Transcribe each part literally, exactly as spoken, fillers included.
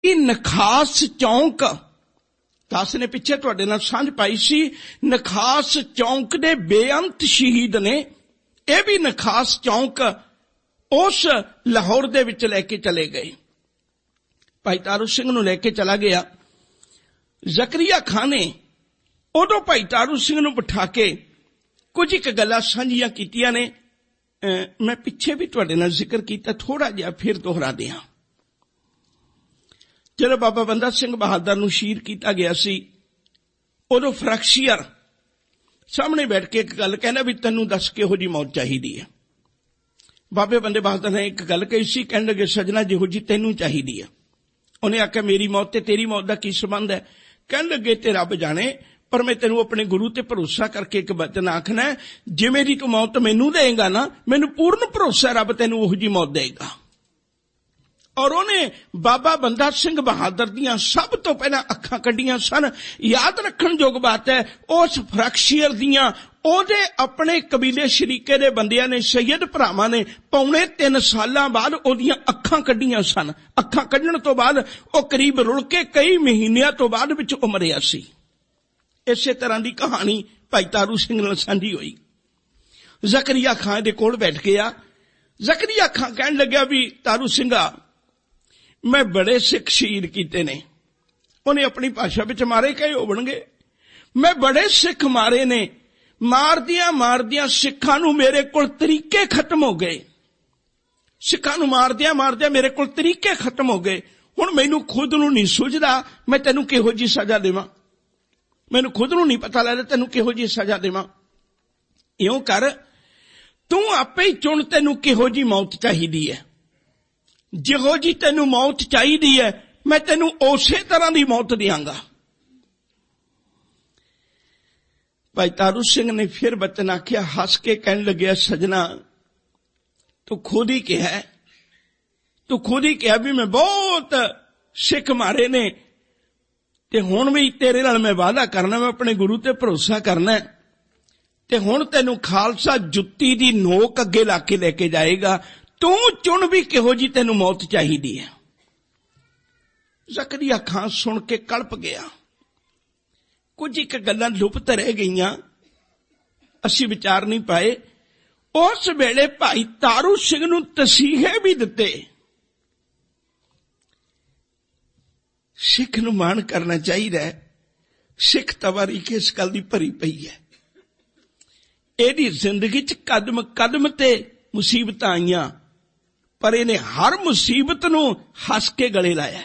ਨਖਾਸ ਚੌਂਕ ਦਾਸ ਨੇ ਪਿੱਛੇ ਤੁਹਾਡੇ ਨਾਲ ਸਾਂਝ ਪਾਈ ਸੀ। ਨਖਾਸ ਚੌਂਕ ਦੇ ਬੇਅੰਤ ਸ਼ਹੀਦ ਨੇ। ਇਹ ਵੀ ਨਖਾਸ ਚੌਂਕ ਉਸ ਲਾਹੌਰ ਦੇ ਵਿੱਚ ਲੈ ਕੇ ਚਲੇ ਗਏ। ਭਾਈ ਤਾਰੂ ਸਿੰਘ ਨੂੰ ਲੈ ਕੇ ਚਲਾ ਗਿਆ। ਜ਼ਕਰੀਆ ਖਾਂ ਨੇ ਉਦੋਂ ਭਾਈ ਤਾਰੂ ਸਿੰਘ ਨੂੰ ਬਿਠਾ ਕੇ ਕੁਝ ਇੱਕ ਗੱਲਾਂ ਸਾਂਝੀਆਂ ਕੀਤੀਆਂ ਨੇ। ਮੈਂ ਪਿੱਛੇ ਵੀ ਤੁਹਾਡੇ ਨਾਲ ਜ਼ਿਕਰ ਕੀਤਾ, ਥੋੜਾ ਜਿਹਾ ਫਿਰ ਦੁਹਰਾ ਦਿਆਂ। ਜਦੋਂ ਬਾਬਾ ਬੰਦਾ ਸਿੰਘ ਬਹਾਦਰ ਨੂੰ ਸ਼ਹੀਦ ਕੀਤਾ ਗਿਆ ਸੀ, ਉਦੋਂ ਫਰੈਕਸ਼ੀਅਰ ਸਾਹਮਣੇ ਬੈਠ ਕੇ ਇੱਕ ਗੱਲ ਕਹਿੰਦਾ ਵੀ ਤੈਨੂੰ ਦੱਸ ਕਿਹੋ ਜਿਹੀ ਮੌਤ ਚਾਹੀਦੀ ਹੈ। ਬਾਬੇ ਬੰਦੇ ਬਹਾਦਰ ਨੇ ਇੱਕ ਗੱਲ ਕਹੀ ਸੀ, ਕਹਿਣ ਲੱਗੇ ਸਜਣਾ ਜਿਹੋ ਜਿਹੀ ਤੈਨੂੰ ਚਾਹੀਦੀ ਹੈ। ਉਹਨੇ ਆਖਿਆ ਮੇਰੀ ਮੌਤ ਤੇ ਤੇਰੀ ਮੌਤ ਦਾ ਕੀ ਸੰਬੰਧ ਹੈ? ਕਹਿਣ ਲੱਗੇ ਤੇ ਰੱਬ ਜਾਣੇ, ਪਰ ਮੈਂ ਤੈਨੂੰ ਆਪਣੇ ਗੁਰੂ ਤੇ ਭਰੋਸਾ ਕਰਕੇ ਇੱਕ ਬਚਨ ਆਖਣਾ, ਜਿਵੇਂ ਦੀ ਤੂੰ ਮੌਤ ਮੈਨੂੰ ਦੇਏਗਾ ਨਾ, ਮੈਨੂੰ ਪੂਰਨ ਭਰੋਸਾ ਰੱਬ ਤੈਨੂੰ ਉਹੋ ਜਿਹੀ ਮੌਤ ਦੇਏਗਾ। ਔਰ ਉਹਨੇ ਬਾਬਾ ਬੰਦਾ ਸਿੰਘ ਬਹਾਦਰ ਦੀਆਂ ਸਭ ਤੋਂ ਪਹਿਲਾਂ ਅੱਖਾਂ ਕੱਢੀਆਂ ਸਨ। ਯਾਦ ਰੱਖਣ ਯੋਗ ਬਾਤ ਹੈ, ਉਸ ਫਰੈਕਸ਼ੀਅਰ ਦੀਆਂ ਉਹਦੇ ਆਪਣੇ ਕਬੀਲੇ ਸ਼ਰੀਕੇ ਦੇ ਬੰਦਿਆਂ ਨੇ, ਸੈਯਦ ਭਰਾਵਾਂ ਨੇ ਪੌਣੇ ਤਿੰਨ ਸਾਲਾਂ ਬਾਅਦ ਉਹਦੀਆਂ ਅੱਖਾਂ ਕੱਢੀਆਂ ਸਨ। ਅੱਖਾਂ ਕੱਢਣ ਤੋਂ ਬਾਅਦ ਉਹ ਕਰੀਬ ਰੁੜ ਕੇ ਕਈ ਮਹੀਨਿਆਂ ਤੋਂ ਬਾਅਦ ਵਿੱਚ ਉਹ ਮਰਿਆ ਸੀ। ਇਸੇ ਤਰ੍ਹਾਂ ਦੀ ਕਹਾਣੀ ਭਾਈ ਤਾਰੂ ਸਿੰਘ ਨਾਲ ਸਾਂਝੀ ਹੋਈ। ਜ਼ਕਰੀਆ ਖਾਂ ਦੇ ਕੋਲ ਬੈਠ ਗਿਆ। ਜ਼ਕਰੀਆ ਖਾਂ ਕਹਿਣ ਲੱਗਿਆ ਵੀ ਤਾਰੂ ਸਿੰਘਾ, ਮੈਂ ਬੜੇ ਸਿੱਖ ਸ਼ਹੀਦ ਕੀਤੇ ਨੇ। ਉਹਨੇ ਆਪਣੀ ਭਾਸ਼ਾ ਵਿੱਚ ਮਾਰੇ ਕਹੇ ਹੋਣਗੇ। ਮੈਂ ਬੜੇ ਸਿੱਖ ਮਾਰੇ ਨੇ। ਮਾਰਦਿਆਂ ਮਾਰਦਿਆਂ ਸਿੱਖਾਂ ਨੂੰ ਮੇਰੇ ਕੋਲ ਤਰੀਕੇ ਖਤਮ ਹੋ ਗਏ। ਸਿੱਖਾਂ ਨੂੰ ਮਾਰਦਿਆਂ ਮਾਰਦਿਆਂ ਮੇਰੇ ਕੋਲ ਤਰੀਕੇ ਖਤਮ ਹੋ ਗਏ। ਹੁਣ ਮੈਨੂੰ ਖੁਦ ਨੂੰ ਨਹੀਂ ਸੁਝਦਾ ਮੈਂ ਤੈਨੂੰ ਕਿਹੋ ਜਿਹੀ ਸਜ਼ਾ ਦੇਵਾਂ। ਮੈਨੂੰ ਖੁਦ ਨੂੰ ਨਹੀਂ ਪਤਾ ਲੱਗਦਾ ਤੈਨੂੰ ਕਿਹੋ ਜਿਹੀ ਸਜ਼ਾ ਦੇਵਾਂ। ਇਉਂ ਕਰ, ਤੂੰ ਆਪੇ ਹੀ ਚੁਣ ਤੈਨੂੰ ਕਿਹੋ ਜਿਹੀ ਮੌਤ ਚਾਹੀਦੀ ਹੈ। ਜਿਹੋ ਜਿਹੀ ਤੈਨੂੰ ਮੌਤ ਚਾਹੀਦੀ ਹੈ ਮੈਂ ਤੈਨੂੰ ਉਸੇ ਤਰ੍ਹਾਂ ਦੀ ਮੌਤ ਦਿਆਂਗਾ। ਭਾਈ ਤਾਰੂ ਸਿੰਘ ਨੇ ਫਿਰ ਬਚਨ ਆਖਿਆ, ਹੱਸ ਕੇ ਕਹਿਣ ਲੱਗਿਆ, ਸਜਣਾ ਤੂੰ ਖੁਦ ਹੀ ਕਿਹਾ, ਤੂੰ ਖੁਦ ਹੀ ਕਿਹਾ ਵੀ ਮੈਂ ਬਹੁਤ ਸਿੱਖ ਮਾਰੇ ਨੇ ਤੇ ਹੁਣ ਵੀ ਤੇਰੇ ਨਾਲ ਮੈਂ ਵਾਅਦਾ ਕਰਨਾ, ਮੈਂ ਆਪਣੇ ਗੁਰੂ ਤੇ ਭਰੋਸਾ ਕਰਨਾ ਤੇ ਹੁਣ ਤੈਨੂੰ ਖਾਲਸਾ ਜੁੱਤੀ ਦੀ ਨੋਕ ਅੱਗੇ ਲਾ ਕੇ ਲੈ ਕੇ ਜਾਏਗਾ। ਤੂੰ ਚੁਣ ਵੀ ਕਿਹੋ ਜਿਹੀ ਤੈਨੂੰ ਮੌਤ ਚਾਹੀਦੀ ਹੈ। ਜ਼ਕਰੀਆ ਖਾਂ ਸੁਣ ਕੇ ਕਲਪ ਗਿਆ। ਕੁਝ ਇੱਕ ਗੱਲਾਂ ਲੁਪਤ ਰਹਿ ਗਈਆਂ, ਅਸੀਂ ਵਿਚਾਰ ਨਹੀਂ ਪਾਏ। ਉਸ ਵੇਲੇ ਭਾਈ ਤਾਰੂ ਸਿੰਘ ਨੂੰ ਤਸੀਹੇ ਵੀ ਦਿੱਤੇ। ਸਿੱਖ ਨੂੰ ਮਾਣ ਕਰਨਾ ਚਾਹੀਦਾ ਹੈ। ਸਿੱਖ ਤਵਾਰੀਖ ਇਸ ਗੱਲ ਦੀ ਭਰੀ ਪਈ ਹੈ। ਇਹਦੀ ਜ਼ਿੰਦਗੀ 'ਚ ਕਦਮ ਕਦਮ ਤੇ ਮੁਸੀਬਤਾਂ ਆਈਆਂ, ਪਰ ਇਹਨੇ ਹਰ ਮੁਸੀਬਤ ਨੂੰ ਹੱਸ ਕੇ ਗਲੇ ਲਾਇਆ।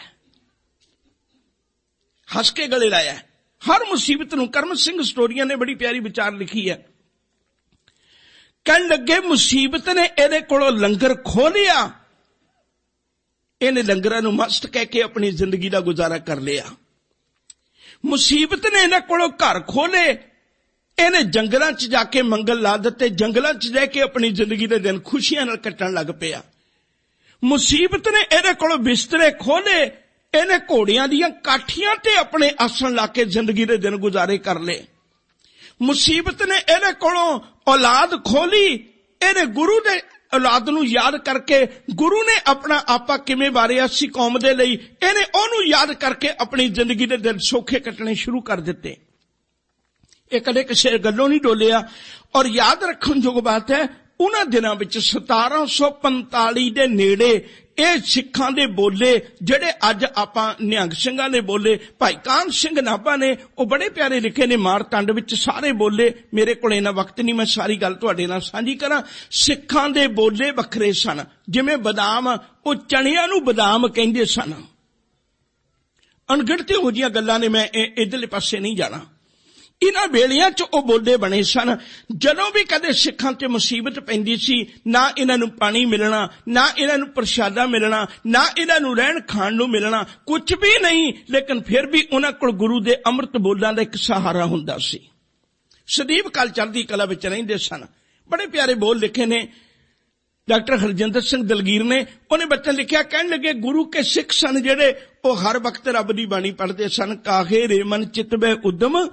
ਹੱਸ ਕੇ ਗਲੇ ਲਾਇਆ ਹਰ ਮੁਸੀਬਤ ਨੂੰ। ਕਰਮ ਸਿੰਘ ਸਟੋਰੀਆਂ ਨੇ ਬੜੀ ਪਿਆਰੀ ਵਿਚਾਰ ਲਿਖੀ ਹੈ। ਕਹਿਣ ਲੱਗੇ ਮੁਸੀਬਤ ਨੇ ਇਹਦੇ ਕੋਲੋਂ ਲੰਗਰ ਖੋਹ ਲਿਆ, ਇਹਨੇ ਲੰਗਰਾਂ ਨੂੰ ਮਸਤ ਕਹਿ ਕੇ ਆਪਣੀ ਜ਼ਿੰਦਗੀ ਦਾ ਗੁਜ਼ਾਰਾ ਕਰ ਲਿਆ। ਮੁਸੀਬਤ ਨੇ ਇਹਨਾਂ ਕੋਲੋਂ ਘਰ ਖੋਲੇ, ਇਹਨੇ ਜੰਗਲਾਂ 'ਚ ਜਾ ਕੇ ਮੰਗਲ ਲਾ ਦਿੱਤੇ, ਜੰਗਲਾਂ 'ਚ ਰਹਿ ਕੇ ਆਪਣੀ ਜ਼ਿੰਦਗੀ ਦੇ ਦਿਨ ਖੁਸ਼ੀਆਂ ਨਾਲ ਕੱਟਣ ਲੱਗ ਪਿਆ। ਮੁਸੀਬਤ ਨੇ ਇਹਦੇ ਕੋਲੋਂ ਬਿਸਤਰੇ ਖੋਲੇ, ਇਹਨੇ ਘੋੜਿਆਂ ਦੀਆਂ ਕਾਠੀਆਂ ਤੇ ਆਪਣੇ ਆਸਣ ਲਾ ਕੇ ਜ਼ਿੰਦਗੀ ਦੇ ਦਿਨ ਗੁਜ਼ਾਰੇ ਕਰ ਲਏ। ਮੁਸੀਬਤ ਨੇ ਇਹਦੇ ਕੋਲੋਂ ਔਲਾਦ ਖੋਲੀ, ਇਹਨੇ ਗੁਰੂ ਦੇ ਔਲਾਦ ਨੂੰ ਯਾਦ ਕਰਕੇ, ਗੁਰੂ ਨੇ ਆਪਣਾ ਆਪਾ ਕਿਵੇਂ ਵਾਰਿਆ ਸੀ ਕੌਮ ਦੇ ਲਈ, ਇਹਨੇ ਉਹਨੂੰ ਯਾਦ ਕਰਕੇ ਆਪਣੀ ਜ਼ਿੰਦਗੀ ਦੇ ਦਿਨ ਸੌਖੇ ਕੱਟਣੇ ਸ਼ੁਰੂ ਕਰ ਦਿੱਤੇ। ਇਹ ਕਦੇ ਕਿਸੇ ਗੱਲੋਂ ਨਹੀਂ ਡੋਲਿਆ। ਔਰ ਯਾਦ ਰੱਖਣ ਯੋਗ ਬਾਤ ਹੈ, ਉਹਨਾਂ ਦਿਨਾਂ ਵਿੱਚ ਸਤਾਰਾਂ ਸੌ ਪੰਤਾਲੀ ਦੇ ਨੇੜੇ ਇਹ ਸਿੱਖਾਂ ਦੇ ਬੋਲੇ ਜਿਹੜੇ ਅੱਜ ਆਪਾਂ ਨਿਹੰਗ ਸਿੰਘਾਂ ਦੇ ਬੋਲੇ, ਭਾਈ ਕਾਹਨ ਸਿੰਘ ਨਾਭਾ ਨੇ ਉਹ ਬੜੇ ਪਿਆਰੇ ਲਿਖੇ ਨੇ ਮਾਰਤੰਡ ਵਿੱਚ, ਸਾਰੇ ਬੋਲੇ। ਮੇਰੇ ਕੋਲ ਇੰਨਾ ਵਕਤ ਨਹੀਂ ਮੈਂ ਸਾਰੀ ਗੱਲ ਤੁਹਾਡੇ ਨਾਲ ਸਾਂਝੀ ਕਰਾਂ। ਸਿੱਖਾਂ ਦੇ ਬੋਲੇ ਵੱਖਰੇ ਸਨ। ਜਿਵੇਂ ਬਦਾਮ, ਉਹ ਚਣਿਆਂ ਨੂੰ ਬਦਾਮ ਕਹਿੰਦੇ ਸਨ। ਅਣਗਿਣਤ ਹੋ ਜਿਹੀਆਂ ਗੱਲਾਂ ਨੇ, ਮੈਂ ਇੱਧਰਲੇ ਪਾਸੇ ਨਹੀਂ ਜਾਣਾ। ਇਹਨਾਂ ਵੇਲਿਆਂ 'ਚ ਉਹ ਬੋਲੇ ਬਣੇ ਸਨ। ਜਦੋਂ ਵੀ ਕਦੇ ਸਿੱਖਾਂ 'ਤੇ ਮੁਸੀਬਤ ਪੈਂਦੀ ਸੀ, ਨਾ ਇਹਨਾਂ ਨੂੰ ਪਾਣੀ ਮਿਲਣਾ, ਨਾ ਇਹਨਾਂ ਨੂੰ ਪ੍ਰਸ਼ਾਦਾ ਮਿਲਣਾ, ਨਾ ਇਹਨਾਂ ਨੂੰ ਰਹਿਣ ਖਾਣ ਨੂੰ ਮਿਲਣਾ, ਕੁਝ ਵੀ ਨਹੀਂ, ਲੇਕਿਨ ਫਿਰ ਵੀ ਉਹਨਾਂ ਕੋਲ ਗੁਰੂ ਦੇ ਅੰਮ੍ਰਿਤ ਬੋਲਾਂ ਦਾ ਇੱਕ ਸਹਾਰਾ ਹੁੰਦਾ ਸੀ। ਸਦੀਵ ਕਾਲ ਚੜ੍ਹਦੀ ਕਲਾ ਵਿੱਚ ਰਹਿੰਦੇ ਸਨ। ਬੜੇ ਪਿਆਰੇ ਬੋਲ ਲਿਖੇ ਨੇ ਡਾਕਟਰ ਹਰਜਿੰਦਰ ਸਿੰਘ ਦਲਗੀਰ ਨੇ। ਉਹਨੇ ਬਚਨ ਲਿਖਿਆ, ਕਹਿਣ ਲੱਗੇ ਗੁਰੂ ਕੇ ਸਿੱਖ ਸਨ ਜਿਹੜੇ, ਉਹ ਹਰ ਵਕਤ ਰੱਬ ਦੀ ਬਾਣੀ ਪੜ੍ਹਦੇ ਸਨ। ਕਾਹੇ ਰੇ ਮਨ ਚਿਤਵੇ ਉਦਮ,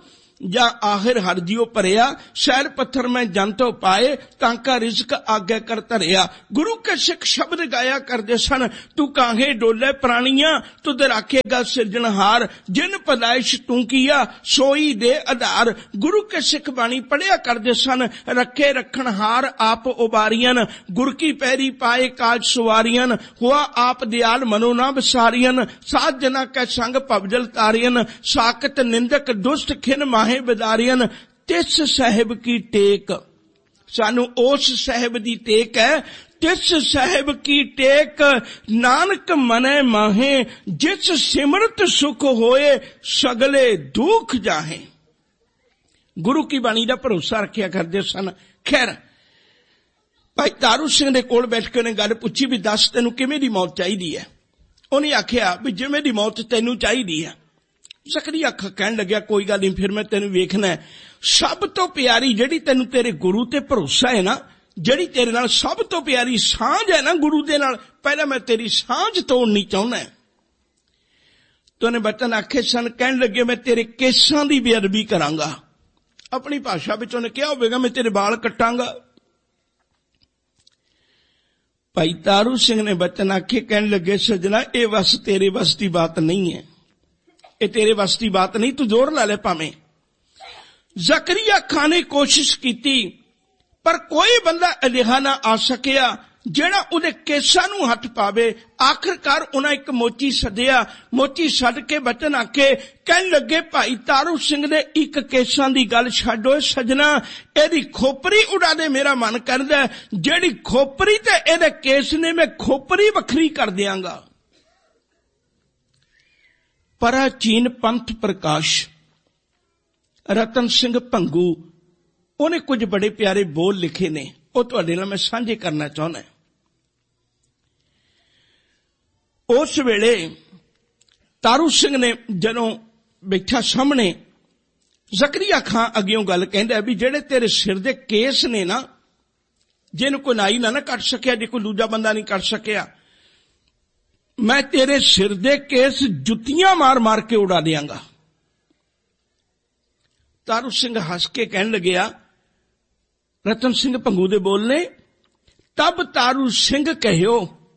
ਜਾਂ ਆਖਿਰ ਹਰਜੀਓ ਭਰਿਆ, ਸ਼ਹਿਰ ਪੱਥਰ ਮੈਂ ਜੰਤੋ ਪਾਏ, ਤਾਂਕਾ ਰਿਜ਼ਕ ਆਗੇ ਕਰ ਧਰਿਆ। ਗੁਰੂ ਕੇ ਸਿੱਖ ਸ਼ਬਦ ਗਾਇਆ ਕਰਦੇ ਸਨ, ਤੂੰ ਕਾਹੇ ਡੋਲੇ ਪ੍ਰਾਣੀਆਂ, ਤੁਧ ਰਾਖੇਗਾ ਸਿਰਜਣਹਾਰ, ਜਿਨ ਪਦਾਇਸ਼ ਤੂੰ ਕੀਆ ਸੋਈ ਦੇ ਆਧਾਰ। ਗੁਰੂ ਕੇ ਸਿੱਖ ਬਾਣੀ ਪੜਿਆ ਕਰਦੇ ਸਨ, ਰੱਖੇ ਰੱਖਣਹਾਰ ਆਪ ਉਬਾਰੀਆਂ, ਗੁਰ ਕੀ ਪੈਰੀ ਪਾਏ ਕਾਜ ਸਵਾਰੀਆਂ, ਹੁਆ ਆਪ ਦਿਆਲ ਮਨੋ ਨਾ ਵਿਸਾਰੀਆਂ, ਸਾਧ ਜਨਾ ਕੈ ਸੰਗ ਭਵਜਲ ਤਾਰੀਆਂ, ਸਾਕਤ ਨਿੰਦਕ ਦੁਸ਼ਟ ਖਿਨ ਮਾਹੇ ਬਿਦਾਰੀਆਂ। ਤਿਸ ਸਾਹਿਬ ਕੀ ਟੇਕ, ਸਾਨੂੰ ਉਸ ਸਾਹਿਬ ਦੀ ਟੇਕ ਹੈ, ਤਿਸ ਸਾਹਿਬ ਕੀ ਟੇਕ ਨਾਨਕ ਮਨੈ ਮਾਹੇ, ਜਿਸ ਸਿਮਰਤ ਸੁਖ ਹੋਏ ਸਗਲੇ ਦੁਖ ਜਾਹੇ। ਗੁਰੂ ਕੀ ਬਾਣੀ ਦਾ ਭਰੋਸਾ ਰੱਖਿਆ ਕਰਦੇ ਸਨ। ਖੈਰ, ਭਾਈ ਤਾਰੂ ਸਿੰਘ ਦੇ ਕੋਲ ਬੈਠ ਕੇ ਉਹਨੇ ਗੱਲ ਪੁੱਛੀ ਵੀ ਦੱਸ ਤੈਨੂੰ ਕਿਵੇਂ ਦੀ ਮੌਤ ਚਾਹੀਦੀ ਹੈ। ਉਹਨੇ ਆਖਿਆ ਵੀ ਜਿਵੇਂ ਦੀ ਮੌਤ ਤੈਨੂੰ ਚਾਹੀਦੀ ਹੈ। ਜ਼ਕਰੀਆ ਅੱਖ ਕਹਿਣ ਲੱਗਿਆ ਕੋਈ ਗੱਲ ਨਹੀਂ, ਫਿਰ ਮੈਂ ਤੈਨੂੰ ਵੇਖਣਾ। ਸਭ ਤੋਂ ਪਿਆਰੀ ਜਿਹੜੀ ਤੈਨੂੰ ਤੇਰੇ ਗੁਰੂ ਤੇ ਭਰੋਸਾ ਹੈ ਨਾ, ਜਿਹੜੀ ਤੇਰੇ ਨਾਲ ਸਭ ਤੋਂ ਪਿਆਰੀ ਸਾਂਝ ਹੈ ਨਾ ਗੁਰੂ ਦੇ ਨਾਲ, ਪਹਿਲਾਂ ਮੈਂ ਤੇਰੀ ਸਾਂਝ ਤੋੜਨੀ ਚਾਹੁੰਦਾ। ਤੇ ਉਹਨੇ ਬਚਨ ਆਖੇ ਸਨ, ਕਹਿਣ ਲੱਗੇ ਮੈਂ ਤੇਰੇ ਕੇਸਾਂ ਦੀ ਬੇਅਦਬੀ ਕਰਾਂਗਾ। ਆਪਣੀ ਭਾਸ਼ਾ ਵਿੱਚ ਉਹਨੇ ਕਿਹਾ ਹੋਵੇਗਾ ਮੈਂ ਤੇਰੇ ਵਾਲ ਕੱਟਾਂਗਾ। ਭਾਈ ਤਾਰੂ ਸਿੰਘ ਨੇ ਬਚਨ ਆਖੇ, ਕਹਿਣ ਲੱਗੇ ਸੱਜਣਾ ਇਹ ਬਸ ਤੇਰੇ ਬਸ ਦੀ ਬਾਤ ਨਹੀਂ ਹੈ, ਇਹ ਤੇਰੇ ਬਸ ਦੀ ਬਾਤ ਨਹੀਂ, ਤੂੰ ਜ਼ੋਰ ਲਾ ਲੈ ਭਾਵੇਂ। ਜ਼ਕਰੀਆ ਖਾਨ ਨੇ ਕੋਸ਼ਿਸ਼ ਕੀਤੀ ਪਰ ਕੋਈ ਬੰਦਾ ਅਜਿਹਾ ਨਾ ਆ ਸਕਿਆ ਜਿਹੜਾ ਉਹਦੇ ਕੇਸਾਂ ਨੂੰ ਹੱਥ ਪਾਵੇ। ਆਖਿਰਕਾਰ ਉਹਨਾਂ ਇੱਕ ਮੋਚੀ ਸੱਦਿਆ, ਮੋਚੀ ਛੱਡ ਕੇ ਬਚਨ ਆਖੇ, ਕਹਿਣ ਲੱਗੇ ਭਾਈ ਤਾਰੂ ਸਿੰਘ ਨੇ ਇੱਕ ਕੇਸਾਂ ਦੀ ਗੱਲ ਛੱਡੋ ਸੱਜਣਾ, ਇਹਦੀ ਖੋਪਰੀ ਉਡਾ ਦੇ, ਮੇਰਾ ਮਨ ਕਰਦਾ ਜਿਹੜੀ ਖੋਪਰੀ ਤੇ ਇਹਦੇ ਕੇਸ ਨੇ ਮੈਂ ਖੋਪਰੀ ਵੱਖਰੀ ਕਰ ਦਿਆਂਗਾ। ਪ੍ਰਾਚੀਨ ਪੰਥ ਪ੍ਰਕਾਸ਼ ਰਤਨ ਸਿੰਘ ਭੰਗੂ, ਉਹਨੇ ਕੁਝ ਬੜੇ ਪਿਆਰੇ ਬੋਲ ਲਿਖੇ ਨੇ, ਉਹ ਤੁਹਾਡੇ ਨਾਲ ਮੈਂ ਸਾਂਝੇ ਕਰਨਾ ਚਾਹੁੰਦਾ। ਉਸ ਵੇਲੇ ਤਾਰੂ ਸਿੰਘ ਨੇ ਜਦੋਂ ਬੈਠਾ ਸਾਹਮਣੇ, ਜ਼ਕਰੀਆ ਖਾਂ ਅੱਗਿਓਂ ਗੱਲ ਕਹਿੰਦਾ ਵੀ ਜਿਹੜੇ ਤੇਰੇ ਸਿਰ ਦੇ ਕੇਸ ਨੇ ਨਾ, ਜਿਹਨੂੰ ਕੋਈ ਨਾਈ ਨਾ ਨਾ ਕੱਟ ਸਕਿਆ, ਜੇ ਕੋਈ ਦੂਜਾ ਬੰਦਾ ਨਹੀਂ ਕੱਟ ਸਕਿਆ, ਮੈਂ ਤੇਰੇ ਸਿਰ ਦੇ ਕੇਸ ਜੁੱਤੀਆਂ ਮਾਰ ਮਾਰ ਕੇ ਉਡਾ ਦਿਆਂਗਾ। ਤਾਰੂ ਸਿੰਘ ਹੱਸ ਕੇ ਕਹਿਣ ਲੱਗਿਆ, ਰਤਨ ਸਿੰਘ ਭੰਗੂ ਦੇ ਬੋਲ ਨੇ, ਤਬ ਤਾਰੂ ਸਿੰਘ ਕਹਿਓ।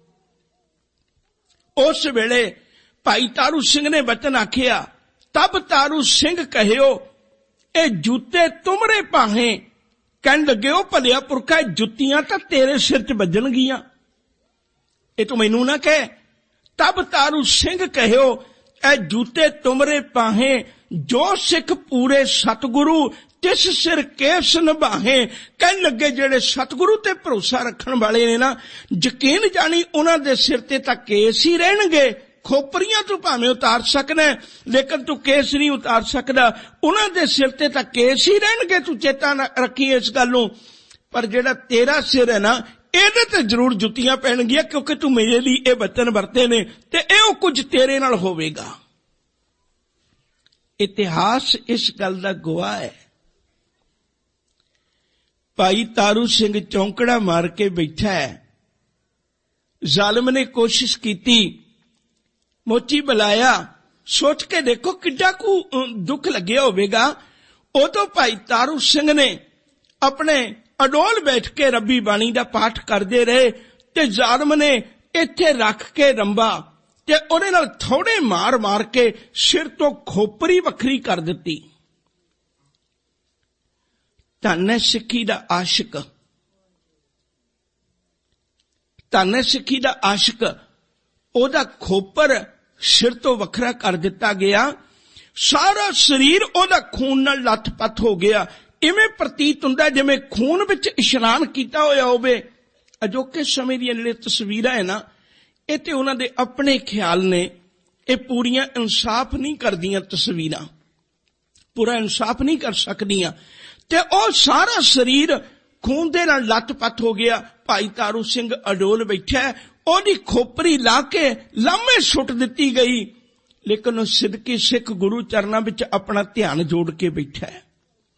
ਉਸ ਵੇਲੇ ਭਾਈ ਤਾਰੂ ਸਿੰਘ ਨੇ ਬਚਨ ਆਖਿਆ, ਤਬ ਤਾਰੂ ਸਿੰਘ ਕਹਿਓ ਇਹ ਜੁੱਤੇ ਤੁਮਰੇ ਪਾਹੇ। ਕਹਿਣ ਲੱਗੇ ਉਹ ਭਲਿਆ ਪੁਰਖਾ ਜੁੱਤੀਆਂ ਤਾਂ ਤੇਰੇ ਸਿਰ 'ਚ ਵੱਜਣਗੀਆਂ, ਇਹ ਤੂੰ ਮੈਨੂੰ ਨਾ ਕਹਿ। ਤਬ ਤਾਰੂ ਸਿੰਘ ਕਹਿਓ ਇਹ ਜੂਤੇ ਤੁਮਰੇ ਪਾਹੇ, ਜੋ ਸਿੱਖ ਪੂਰੇ ਸਤਿਗੁਰੂ ਤਿਸ ਸਿਰ ਕੇਸ ਨਿਭਾਹੇ। ਕਹਿਣ ਲੱਗੇ ਜਿਹੜੇ ਸਤਿਗੁਰੂ ਤੇ ਭਰੋਸਾ ਰੱਖਣ ਵਾਲੇ ਨੇ ਨਾ, ਯਕੀਨ ਜਾਣੀ ਉਹਨਾਂ ਦੇ ਸਿਰ ਤੇ ਤਾਂ ਕੇਸ ਹੀ ਰਹਿਣਗੇ। ਖੋਪਰੀਆਂ ਤੂੰ ਭਾਵੇਂ ਉਤਾਰ ਸਕਣਾ ਲੇਕਿਨ ਤੂੰ ਕੇਸ ਨਹੀਂ ਉਤਾਰ ਸਕਦਾ, ਉਹਨਾਂ ਦੇ ਸਿਰ ਤੇ ਤਾਂ ਕੇਸ ਹੀ ਰਹਿਣਗੇ, ਤੂੰ ਚੇਤਾ ਰੱਖੀ ਇਸ ਗੱਲ ਨੂੰ। ਪਰ ਜਿਹੜਾ ਤੇਰਾ ਸਿਰ ਹੈ ਨਾ, ਇਹਦੇ ਤੇ ਜ਼ਰੂਰ ਜੁੱਤੀਆਂ ਪੈਣਗੀਆਂ, ਕਿਉਂਕਿ ਤੂੰ ਮੇਰੇ ਲਈ ਇਹ ਬਚਨ ਵਰਤੇ ਨੇ ਤੇ ਇਹੋ ਕੁਝ ਤੇਰੇ ਨਾਲ ਹੋਵੇਗਾ। ਇਤਿਹਾਸ ਇਸ ਗੱਲ ਦਾ ਗਵਾਹ ਹੈ। ਭਾਈ ਤਾਰੂ ਸਿੰਘ ਚੌਂਕੜਾ ਮਾਰ ਕੇ ਬੈਠਾ ਹੈ। ਜ਼ਾਲਮ ਨੇ ਕੋਸ਼ਿਸ਼ ਕੀਤੀ, ਮੋਚੀ ਬੁਲਾਇਆ, ਸੋਚ ਕੇ ਦੇਖੋ ਕਿੱਡਾ ਕੁ ਦੁੱਖ ਲੱਗਿਆ ਹੋਵੇਗਾ। ਉਦੋਂ ਭਾਈ ਤਾਰੂ ਸਿੰਘ ਨੇ ਆਪਣੇ ਅਡੋਲ ਬੈਠ ਕੇ ਰੱਬੀ ਬਾਣੀ ਦਾ ਪਾਠ ਕਰਦੇ ਰਹੇ ਤੇ ਜ਼ਾਲਮ ਨੇ ਇੱਥੇ ਰੱਖ ਕੇ ਰੰਬਾ ਤੇ ਉਹਦੇ ਨਾਲ ਥੋੜੇ ਮਾਰ ਮਾਰ ਕੇ ਸਿਰ ਤੋਂ ਖੋਪਰੀ ਵੱਖਰੀ ਕਰ ਦਿੱਤੀ। ਧੰਨ ਹੈ ਸਿੱਖੀ ਦਾ ਆਸ਼ਿਕ, ਧੰਨ ਹੈ ਸਿੱਖੀ ਦਾ ਆਸ਼ਿਕ। ਉਹਦਾ ਖੋਪਰ ਸਿਰ ਤੋਂ ਵੱਖਰਾ ਕਰ ਦਿੱਤਾ ਗਿਆ, ਸਾਰਾ ਸਰੀਰ ਉਹਦਾ ਖੂਨ ਨਾਲ ਲੱਥ-ਪੱਥ ਹੋ ਗਿਆ। ਇਵੇਂ ਪ੍ਰਤੀਤ ਹੁੰਦਾ ਜਿਵੇਂ ਖੂਨ ਵਿੱਚ ਇਸ਼ਨਾਨ ਕੀਤਾ ਹੋਇਆ ਹੋਵੇ। ਅਜੋਕੇ ਸਮੇਂ ਦੀਆਂ ਜਿਹੜੇ ਤਸਵੀਰਾਂ ਹੈ ਨਾ, ਇਹ ਤੇ ਉਹਨਾਂ ਦੇ ਆਪਣੇ ਖਿਆਲ ਨੇ, ਇਹ ਪੂਰੀਆਂ ਇਨਸਾਫ ਨਹੀਂ ਕਰਦੀਆਂ ਤਸਵੀਰਾਂ, ਪੂਰਾ ਇਨਸਾਫ ਨਹੀਂ ਕਰ ਸਕਦੀਆਂ। ਤੇ ਉਹ ਸਾਰਾ ਸਰੀਰ ਖੂਨ ਦੇ ਨਾਲ ਲੱਥ-ਪੱਥ ਹੋ ਗਿਆ। ਭਾਈ ਤਾਰੂ ਸਿੰਘ ਅਡੋਲ ਬੈਠਾ, ਉਹਦੀ ਖੋਪਰੀ ਲਾ ਕੇ ਲਾਮੇ ਸੁੱਟ ਦਿੱਤੀ ਗਈ, ਲੇਕਿਨ ਉਹ ਸਿੱਧਕੀ ਸਿੱਖ ਗੁਰੂ ਚਰਨਾਂ ਵਿੱਚ ਆਪਣਾ ਧਿਆਨ ਜੋੜ ਕੇ ਬੈਠਾ ਹੈ।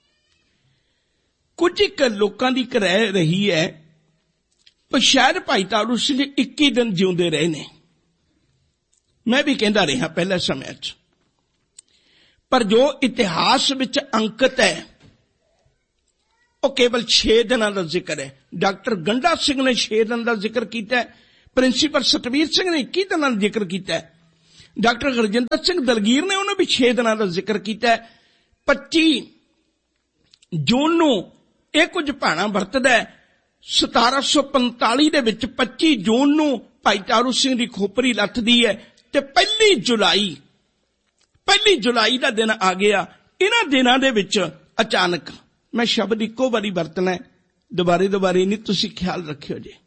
ਕੁਝ ਇੱਕ ਲੋਕਾਂ ਦੀ ਰਹਿ ਰਹੀ ਹੈ, ਪਰ ਸ਼ਾਇਦ ਭਾਈ ਤਾਰੂ ਸਿੰਘ ਇੱਕੀ ਦਿਨ ਜਿਉਂਦੇ ਰਹੇ ਨੇ। ਮੈਂ ਵੀ ਕਹਿੰਦਾ ਰਿਹਾ ਪਹਿਲੇ ਸਮੇਂ 'ਚ, ਪਰ ਜੋ ਇਤਿਹਾਸ ਵਿੱਚ ਅੰਕਿਤ ਹੈ ਉਹ ਕੇਵਲ ਛੇ ਦਿਨਾਂ ਦਾ ਜ਼ਿਕਰ ਹੈ। ਡਾਕਟਰ ਗੰਡਾ ਸਿੰਘ ਨੇ ਛੇ ਦਿਨ ਦਾ ਜ਼ਿਕਰ ਕੀਤਾ, ਪ੍ਰਿੰਸੀਪਲ ਸਤਵੀਰ ਸਿੰਘ ਨੇ ਇੱਕੀ ਦਿਨਾਂ ਦਾ ਜ਼ਿਕਰ ਕੀਤਾ, ਡਾਕਟਰ ਹਰਜਿੰਦਰ ਸਿੰਘ ਦਲਗੀਰ ਨੇ ਉਹਨੇ ਵੀ ਛੇ ਦਿਨਾਂ ਦਾ ਜ਼ਿਕਰ ਕੀਤਾ। ਪੱਚੀ ਜੂਨ ਨੂੰ ਇਹ ਕੁਝ ਭਾਣਾ ਵਰਤਦਾ ਹੈ। ਸਤਾਰਾਂ ਸੌ ਪੰਤਾਲੀ ਦੇ ਵਿੱਚ ਪੱਚੀ ਜੂਨ ਨੂੰ ਭਾਈ ਤਾਰੂ ਸਿੰਘ ਦੀ ਖੋਪਰੀ ਲੱਥਦੀ ਹੈ ਤੇ ਪਹਿਲੀ ਜੁਲਾਈ ਪਹਿਲੀ ਜੁਲਾਈ ਦਾ ਦਿਨ ਆ ਗਿਆ। ਇਹਨਾਂ ਦਿਨਾਂ ਦੇ ਵਿੱਚ ਅਚਾਨਕ, ਮੈਂ ਸ਼ਬਦ ਇੱਕੋ ਵਾਰੀ ਵਰਤਣਾ, ਦੁਬਾਰੇ ਦੁਬਾਰੇ ਨਹੀਂ, ਤੁਸੀਂ ਖਿਆਲ ਰੱਖਿਓ ਜੀ।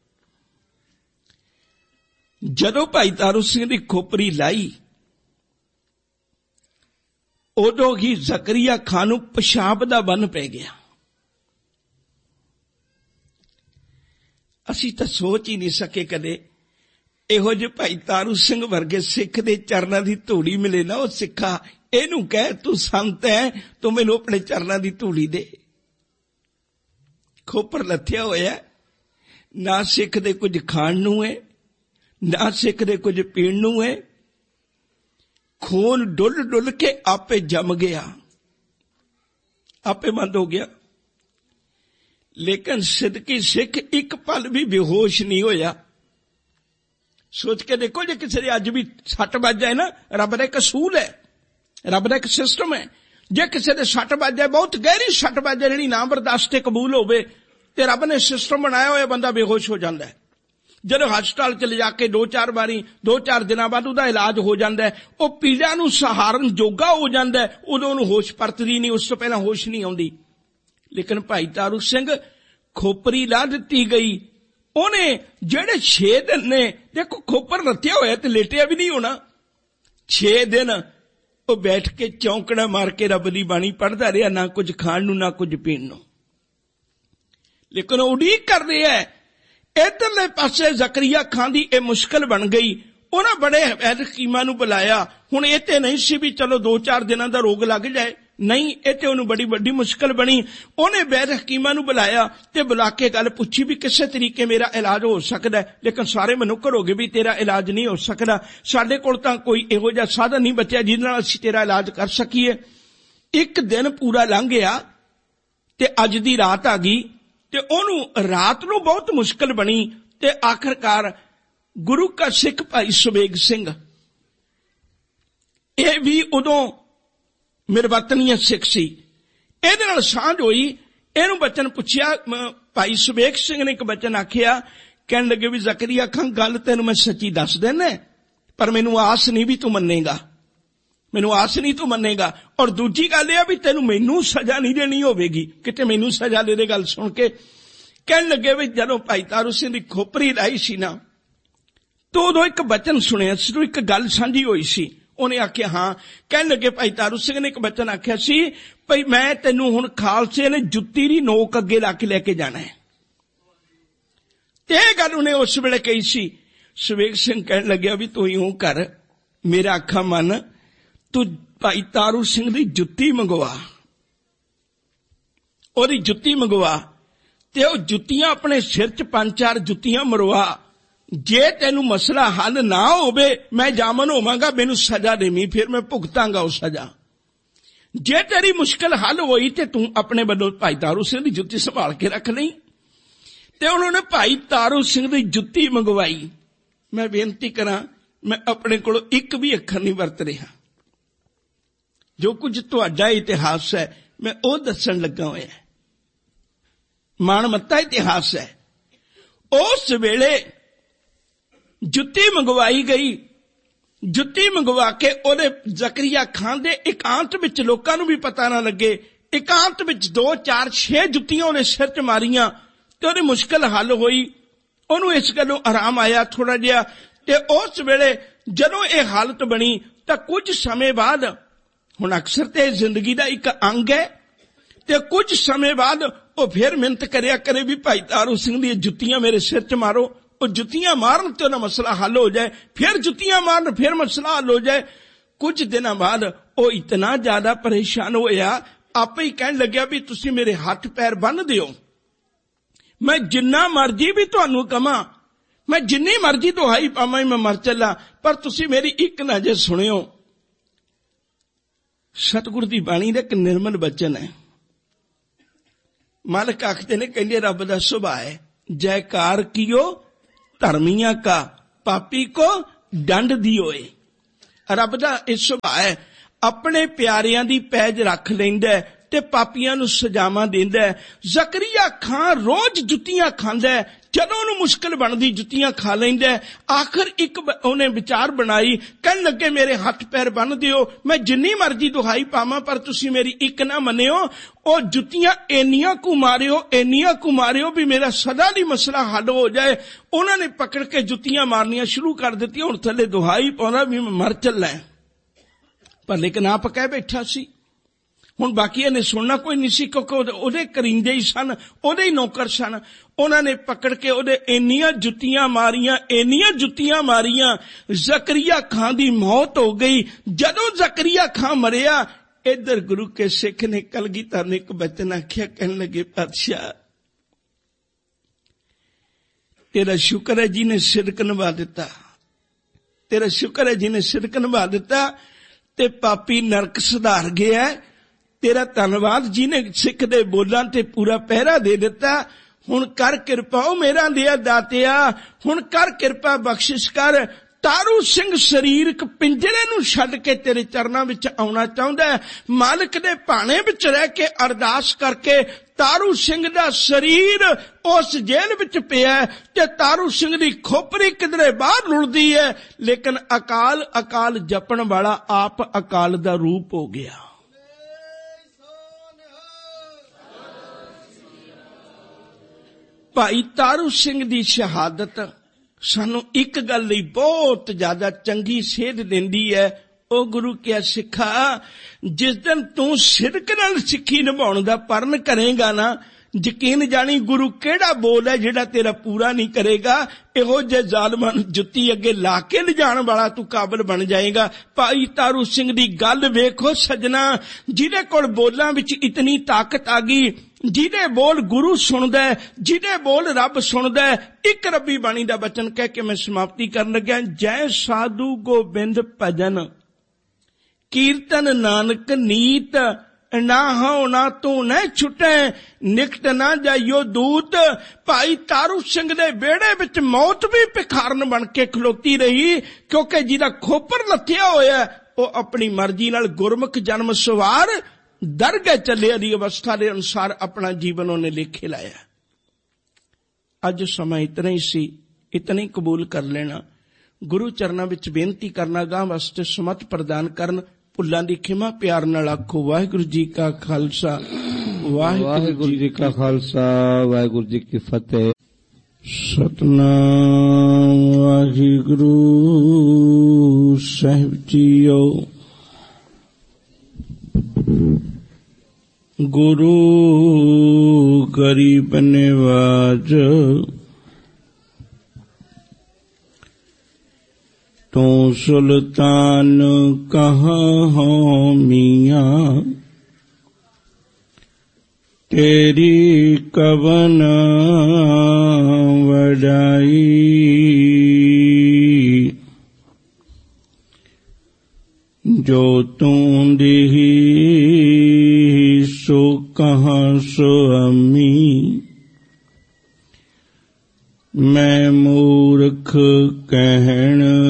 ਜਦੋਂ ਭਾਈ ਤਾਰੂ ਸਿੰਘ ਦੀ ਖੋਪਰੀ ਲਾਈ ਉਦੋਂ ਹੀ ਜ਼ਕਰੀਆ ਖਾਨ ਨੂੰ ਪਿਸ਼ਾਬ ਦਾ ਬੰਨ ਪੈ ਗਿਆ। ਅਸੀਂ ਤਾਂ ਸੋਚ ਹੀ ਨਹੀਂ ਸਕੇ ਕਦੇ ਇਹੋ ਜਿਹੇ ਭਾਈ ਤਾਰੂ ਸਿੰਘ ਵਰਗੇ ਸਿੱਖ ਦੇ ਚਰਨਾਂ ਦੀ ਧੂੜੀ ਮਿਲੇ ਨਾ। ਉਹ ਸਿੱਖਾ ਇਹਨੂੰ ਕਹਿ ਤੂੰ ਸੰਤ ਹੈ, ਤੂੰ ਮੈਨੂੰ ਆਪਣੇ ਚਰਨਾਂ ਦੀ ਧੂੜੀ ਦੇ। ਖੋਪਰ ਲੱਥਿਆ ਹੋਇਆ, ਨਾ ਸਿੱਖ ਦੇ ਕੁਝ ਖਾਣ ਨੂੰ ਹੈ, ਨਾ ਸਿੱਖ ਦੇ ਕੁਝ ਪੀਣ ਨੂੰ ਹੈ। ਖੂਨ ਡੁੱਲ ਡੁੱਲ ਕੇ ਆਪੇ ਜੰਮ ਗਿਆ, ਆਪੇ ਬੰਦ ਹੋ ਗਿਆ। ਲੇਕਿਨ ਸਿੱਧਕੀ ਸਿੱਖ ਇੱਕ ਪਲ ਵੀ ਬੇਹੋਸ਼ ਨਹੀਂ ਹੋਇਆ। ਸੋਚ ਕੇ ਦੇਖੋ, ਜੇ ਕਿਸੇ ਦੇ ਅੱਜ ਵੀ ਸੱਟ ਵੱਜ ਜਾਏ ਨਾ, ਰੱਬ ਦਾ ਇੱਕ ਅਸੂਲ ਹੈ, ਰੱਬ ਦਾ ਇੱਕ ਸਿਸਟਮ ਹੈ। ਜੇ ਕਿਸੇ ਦੇ ਸੱਟ ਵੱਜ ਜਾਏ, ਬਹੁਤ ਗਹਿਰੀ ਸੱਟ ਵੱਜ ਜਾਏ ਜਿਹੜੀ ਨਾ ਬਰਦਾਸ਼ਤ ਕਬੂਲ ਹੋਵੇ, ਤੇ ਰੱਬ ਨੇ ਸਿਸਟਮ ਬਣਾਇਆ ਹੋਇਆ, ਬੰਦਾ ਬੇਹੋਸ਼ ਹੋ ਜਾਂਦਾ ਹੈ। ਜਦੋਂ ਹਸਪਤਾਲ ਚ ਲਿਜਾ ਕੇ ਦੋ ਚਾਰ ਵਾਰੀ ਦੋ ਚਾਰ ਦਿਨਾਂ ਬਾਅਦ ਉਹਦਾ ਇਲਾਜ ਹੋ ਜਾਂਦਾ ਹੈ, ਉਹ ਪੀੜਾਂ ਨੂੰ ਸਹਾਰਨ ਜੋਗਾ ਹੋ ਜਾਂਦਾ ਹੈ, ਉਦੋਂ ਉਹਨੂੰ ਹੋਸ਼ ਪਰਤਦੀ ਨਹੀਂ, ਉਸ ਤੋਂ ਪਹਿਲਾਂ ਹੋਸ਼ ਨਹੀਂ ਆਉਂਦੀ। ਲੇਕਿਨ ਭਾਈ ਤਾਰੂ ਸਿੰਘ ਖੋਪਰੀ ਲਾ ਦਿੱਤੀ ਗਈ, ਉਹਨੇ ਜਿਹੜੇ ਛੇ ਦਿਨ ਨੇ, ਦੇਖੋ ਖੋਪਰ ਲੱਥਿਆ ਹੋਇਆ ਤੇ ਲੇਟਿਆ ਵੀ ਨਹੀਂ ਹੋਣਾ, ਛੇ ਦਿਨ ਉਹ ਬੈਠ ਕੇ ਚੌਂਕੜਾ ਮਾਰ ਕੇ ਰੱਬ ਦੀ ਬਾਣੀ ਪੜ੍ਹਦਾ ਰਿਹਾ, ਨਾ ਕੁਝ ਖਾਣ ਨੂੰ ਨਾ ਕੁਝ ਪੀਣ ਨੂੰ। ਲੇਕਿਨ ਉਹ ਉਡੀਕ ਕਰ ਰਿਹਾ ਹੈ। ਇੱਧਰਲੇ ਪਾਸੇ ਜ਼ਕਰੀਆ ਖਾਨ ਦੀ ਇਹ ਮੁਸ਼ਕਲ ਬਣ ਗਈ। ਉਹਨਾਂ ਬੜੇ ਹਕੀਮਾਂ ਨੂੰ ਬੁਲਾਇਆ। ਹੁਣ ਇਹ ਤੇ ਨਹੀਂ ਸੀ ਵੀ ਚਲੋ ਦੋ ਚਾਰ ਦਿਨਾਂ ਦਾ ਰੋਗ ਲੱਗ ਜਾਏ, ਨਹੀਂ, ਇਹ ਤੇ ਉਹਨੂੰ ਬੜੀ ਵੱਡੀ ਮੁਸ਼ਕਲ ਬਣੀ। ਉਹਨੇ ਵੈਦ ਹਕੀਮਾਂ ਨੂੰ ਬੁਲਾਇਆ ਤੇ ਬੁਲਾ ਕੇ ਗੱਲ ਪੁੱਛੀ ਵੀ ਕਿਸੇ ਤਰੀਕੇ ਮੇਰਾ ਇਲਾਜ ਹੋ ਸਕਦਾ, ਲੇਕਿਨ ਸਾਰੇ ਮੈਨੂੰ ਕਰੋਗੇ ਵੀ ਤੇਰਾ ਇਲਾਜ ਨਹੀਂ ਹੋ ਸਕਦਾ, ਸਾਡੇ ਕੋਲ ਤਾਂ ਕੋਈ ਇਹੋ ਜਿਹਾ ਸਾਧਨ ਨਹੀਂ ਬਚਿਆ ਜਿਹਦੇ ਨਾਲ ਅਸੀਂ ਤੇਰਾ ਇਲਾਜ ਕਰ ਸਕੀਏ। ਇੱਕ ਦਿਨ ਪੂਰਾ ਲੰਘ ਗਿਆ ਤੇ ਅੱਜ ਦੀ ਰਾਤ ਆ ਗਈ ਤੇ ਉਹਨੂੰ ਰਾਤ ਨੂੰ ਬਹੁਤ ਮੁਸ਼ਕਲ ਬਣੀ ਤੇ ਆਖਰਕਾਰ ਗੁਰੂ ਕਾ ਸਿੱਖ ਭਾਈ ਸੁਬੇਗ ਸਿੰਘ, ਇਹ ਵੀ ਉਦੋਂ ਮਿਰਵਤਨੀਆ ਸਿੱਖ ਸੀ, ਇਹਦੇ ਨਾਲ ਸਾਂਝ ਹੋਈ। ਇਹਨੂੰ ਬਚਨ ਪੁੱਛਿਆ, ਭਾਈ ਸੁਬੇਗ ਸਿੰਘ ਨੇ ਇੱਕ ਬਚਨ ਆਖਿਆ, ਕਹਿਣ ਲੱਗੇ ਵੀ ਜ਼ਕਰੀਆ ਖਾਨ ਗੱਲ ਤੈਨੂੰ ਮੈਂ ਸੱਚੀ ਦੱਸ ਦੇਣਾ, ਪਰ ਮੈਨੂੰ ਆਸ ਨਹੀਂ ਵੀ ਤੂੰ ਮੰਨੇਗਾ, ਮੈਨੂੰ ਆਸ ਨਹੀਂ ਤੂੰ ਮੰਨੇਗਾ। ਔਰ ਦੂਜੀ ਗੱਲ ਇਹ ਆ ਵੀ ਤੈਨੂੰ ਮੈਨੂੰ ਸਜ਼ਾ ਨਹੀਂ ਦੇਣੀ ਹੋਵੇਗੀ, ਕਿਤੇ ਮੈਨੂੰ ਸਜ਼ਾ ਦੇ ਦੇ। ਗੱਲ ਸੁਣ ਕੇ ਕਹਿਣ ਲੱਗੇ ਵੀ ਜਦੋਂ ਭਾਈ ਤਾਰੂ ਸਿੰਘ ਦੀ ਖੋਪਰੀ ਲਾਈ ਸੀ ਨਾ, ਤਾਂ ਉਦੋਂ ਇੱਕ ਬਚਨ ਸੁਣਿਆ ਸੀ, ਇੱਕ ਗੱਲ ਸਾਂਝੀ ਹੋਈ ਸੀ। ਉਹਨੇ ਆਖਿਆ ਹਾਂ। ਕਹਿਣ ਲੱਗੇ ਭਾਈ ਤਾਰੂ ਸਿੰਘ ਨੇ ਇੱਕ ਬਚਨ ਆਖਿਆ ਸੀ, ਭਈ ਮੈਂ ਤੈਨੂੰ ਹੁਣ ਖਾਲਸੇ ਨੇ ਜੁੱਤੀ ਦੀ ਨੋਕ ਅੱਗੇ ਲਾ ਕੇ ਲੈ ਕੇ ਜਾਣਾ ਹੈ, ਤੇ ਇਹ ਗੱਲ ਉਹਨੇ ਉਸ ਵੇਲੇ ਕਹੀ ਸੀ। ਸੁਬੇਗ ਸਿੰਘ ਕਹਿਣ ਲੱਗਿਆ ਵੀ ਤੂੰ ਇਉਂ ਕਰ, ਮੇਰਾ ਆਖਾ ਮੰਨ, ਤੂੰ ਭਾਈ ਤਾਰੂ ਸਿੰਘ ਦੀ ਜੁੱਤੀ ਮੰਗਵਾ, ਉਹਦੀ ਜੁੱਤੀ ਮੰਗਵਾ, ਤੇ ਉਹ ਜੁੱਤੀਆਂ ਆਪਣੇ ਸਿਰ 'ਚ ਪੰਜ ਚਾਰ ਜੁੱਤੀਆਂ ਮਰਵਾ। ਜੇ ਤੈਨੂੰ ਮਸਲਾ ਹੱਲ ਨਾ ਹੋਵੇ, ਮੈਂ ਜਾਮਨ ਹੋਵਾਂਗਾ, ਮੈਨੂੰ ਸਜ਼ਾ ਦੇਵੀਂ, ਫਿਰ ਮੈਂ ਭੁਗਤਾਂਗਾ ਉਹ ਸਜ਼ਾ। ਜੇ ਤੇਰੀ ਮੁਸ਼ਕਲ ਹੱਲ ਹੋਈ ਤੇ ਤੂੰ ਆਪਣੇ ਵੱਲੋਂ ਭਾਈ ਤਾਰੂ ਸਿੰਘ ਦੀ ਜੁੱਤੀ ਸੰਭਾਲ ਕੇ ਰੱਖ ਲਈ। ਤੇ ਉਹਨਾਂ ਨੇ ਭਾਈ ਤਾਰੂ ਸਿੰਘ ਦੀ ਜੁੱਤੀ ਮੰਗਵਾਈ। ਮੈਂ ਬੇਨਤੀ ਕਰਾਂ, ਮੈਂ ਆਪਣੇ ਕੋਲੋਂ ਇੱਕ ਵੀ ਅੱਖਰ ਨਹੀਂ ਵਰਤ ਰਿਹਾ, ਜੋ ਕੁਝ ਤੁਹਾਡਾ ਇਤਿਹਾਸ ਹੈ ਮੈਂ ਉਹ ਦੱਸਣ ਲੱਗਾ ਹੋਇਆ, ਮਾਣਮੱਤਾ ਇਤਿਹਾਸ ਹੈ। ਉਸ ਵੇਲੇ ਜੁੱਤੀ ਮੰਗਵਾਈ ਗਈ। ਜੁੱਤੀ ਮੰਗਵਾ ਕੇ ਉਹਦੇ ਜ਼ਕਰੀਆ ਖਾਨ ਦੇ ਇਕਾਂਤ ਵਿੱਚ, ਲੋਕਾਂ ਨੂੰ ਵੀ ਪਤਾ ਨਾ ਲੱਗੇ, ਇਕਾਂਤ ਵਿੱਚ ਦੋ ਚਾਰ ਛੇ ਜੁੱਤੀਆਂ ਉਹਨੇ ਸਿਰ 'ਚ ਮਾਰੀਆਂ ਤੇ ਉਹਦੀ ਮੁਸ਼ਕਲ ਹੱਲ ਹੋਈ। ਉਹਨੂੰ ਇਸ ਗੱਲੋਂ ਆਰਾਮ ਆਇਆ ਥੋੜਾ ਜਿਹਾ। ਤੇ ਉਸ ਵੇਲੇ ਜਦੋਂ ਇਹ ਹਾਲਤ ਬਣੀ ਤਾਂ ਕੁਝ ਸਮੇਂ ਬਾਅਦ, ਹੁਣ ਅਕਸਰ ਤੇ ਜ਼ਿੰਦਗੀ ਦਾ ਇੱਕ ਅੰਗ ਹੈ, ਤੇ ਕੁਝ ਸਮੇਂ ਬਾਅਦ ਉਹ ਫਿਰ ਮਿਹਨਤ ਕਰਿਆ ਕਰੇ ਵੀ ਭਾਈ ਤਾਰੂ ਸਿੰਘ ਦੀਆਂ ਜੁੱਤੀਆਂ ਮੇਰੇ ਸਿਰ 'ਚ ਮਾਰੋ। ਉਹ ਜੁੱਤੀਆਂ ਮਾਰਨ ਤੇ ਉਹਦਾ ਮਸਲਾ ਹੱਲ ਹੋ ਜਾਏ, ਫਿਰ ਜੁੱਤੀਆਂ ਮਾਰਨ, ਫਿਰ ਮਸਲਾ ਹੱਲ ਹੋ ਜਾਏ। ਕੁਝ ਦਿਨਾਂ ਬਾਅਦ ਉਹ ਇਤਨਾ ਜ਼ਿਆਦਾ ਪਰੇਸ਼ਾਨ ਹੋਇਆ, ਆਪੇ ਹੀ ਕਹਿਣ ਲੱਗਿਆ ਵੀ ਤੁਸੀਂ ਮੇਰੇ ਹੱਥ ਪੈਰ ਬੰਨ੍ਹ ਦਿਓ, ਮੈਂ ਜਿੰਨਾ ਮਰਜ਼ੀ ਵੀ ਤੁਹਾਨੂੰ ਕਵਾਂ, ਮੈਂ ਜਿੰਨੀ ਮਰਜ਼ੀ ਦੁਹਾਈ ਪਾਵਾਂ, ਮੈਂ ਮਰ ਚੱਲਾਂ, ਪਰ ਤੁਸੀਂ ਮੇਰੀ ਇੱਕ ਨਾ ਜੇ ਸੁਣਿਓ। सतगुर की बाणी का एक निर्मल वचन है। मालिक आखते ने, कहते रब का सुभाव है, जयकार कियो धर्मिया का, पापी को दंड दियोए। रब का यह सुभाव है, अपने प्यारियां दी पैज रख लैंदा ते पापियां नूं सजावां देंदा है। जकरिया खां रोज जुत्तियां खांदा है, जदों उहनूं मुश्किल बनदी जुत्तियां खा लैंदा है। आखिर एक उहने विचार बनाई, कहण लगे मेरे हथ पैर बन दिओ, मैं जिन्नी मर्जी दुहाई पावां पर तुसीं मेरी एक ना मन्निओ। ओ जुत्तियां एनियां कु मारिओ, एनियां कु मारिओ भी मेरा सदा दी मसला हल हो जाए। उन्होंने पकड़ के जुत्तियां मारनियां शुरू कर दित्तियां। हुण थल्ले दुहाई पाउंदा भी मैं मर चला, पर लेकिन आप कह बैठा सी। हुण बाकी ने सुनना कोई नहीं सी, क्योंकि ओदे करिंदे ही सन, ओदे ही नौकर सन। उन्होंने पकड़ के ओदे इन्नियां जुत्तियां मारियां, इन्नियां जुत्तियां मारियां, जकरिया खां दी मौत हो गई। जदों जकरिया खां मरिया, इधर गुरु के सिख ने कलगीधर ने एक बचन आख्या, कहने लगे पातशाह तेरा शुक्र है जी ने सिदक निभा दिता, तेरा शुक्र है जी ने सिदक निभा दिता ते पापी नरक सुधार गया। तेरा धन्नवाद जी ने सिख दे बोलां ते पूरा पहरा दे दिता। हुण कर किरपा ओ मेरा दिया दातिया, हुण कर किरपा बख्शिश कर। तारू सिंह शरीरक पिंजरे नूं छड्ड के तेरे चरनां विच आउणा चाहुंदा है। मालिक दे भाणे विच रह के अरदास करके तारू सिंह दा शरीर उस जेल विच पिया है ते तारू सिंह दी खोपरी किधरे बाहर लुढ़दी है। लेकिन अकाल अकाल जपण वाला आप अकाल दा रूप हो गया। भाई तारू सिंह दी शहादत सानू एक गल लई बहुत ज्यादा चंगी सेध देंदी है। ओ गुरु क्या सिखा, जिस दिन तू सिदक नाल सिक्खी निभाउण दा परण करेगा ना, यकीन जानी गुरु केड़ा बोल है जिहड़ा तेरा पूरा नहीं करेगा। इहो जे जालमां नूं जुत्ती अगे ला के लिजाण वाला तू काबिल बन जाएगा। भाई तारू सिंह दी गल वेखो सजना, जिहदे कोल बोलां विच इतनी ताकत आ गई, जिहदे बोल गुरु सुनदा है, जिहदे बोल रब सुनदा है। एक रब्बी बाणी दा वचन कह के मैं समाप्ति करन लग्या। जय साधु गोबिंद भजन कीर्तन नानक नीत, ना हो ना तू न छुटे निकट ना जाइयो दूत। भाई तारू सिंह दे बेड़े विच मौत भी भिखारन बन के खलोती रही, क्योंकि जिहदा खोपर लथिया होया वो अपनी मर्जी नाल गुरमुख जन्म सवार दरगह चले दी अवस्था के अनुसार अपना जीवन उन्हें लिखे लाया। अज समय इतना ही सी, इतना ही कबूल कर लेना। गुरु चरणों विच बेनती करना, गां वास्ते सुमत प्रदान करन। भुल्लां दी खिमा प्यार नाल आखो वाहिगुरू जी का खालसा वाहिगुरू जी का खालसा वाहिगुरू जी की फतेह। सतनाम वाहिगुरू साहिब जीओ। गुरु गरीब निवाज तू सुल्तान कहाँ हो मियाँ, तेरी कवन वडाई। जो तू दिही सो कहाँ सो अम्मी, मैं मूर्ख कहण